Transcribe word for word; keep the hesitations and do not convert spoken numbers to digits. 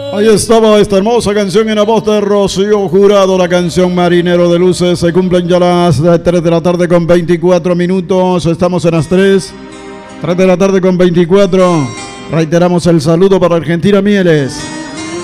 Ahí estaba esta hermosa canción en la voz de Rocío Jurado, la canción Marinero de Luces. Se cumplen ya las tres de la tarde con veinticuatro minutos. Estamos en las tres. tres de la tarde con veinticuatro. Reiteramos el saludo para Argentina Mieles.